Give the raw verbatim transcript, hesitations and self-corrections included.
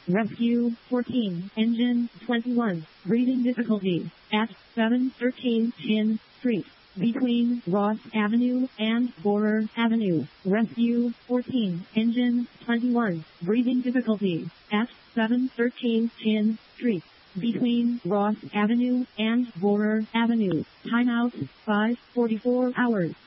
Rescue fourteen, engine twenty-one, breathing difficulty at seven thirteen Chin Street, between Ross Avenue and Borer Avenue. Rescue fourteen, engine twenty-one, breathing difficulty at seven thirteen Chin Street, between Ross Avenue and Borer Avenue. Timeout five forty-four hours.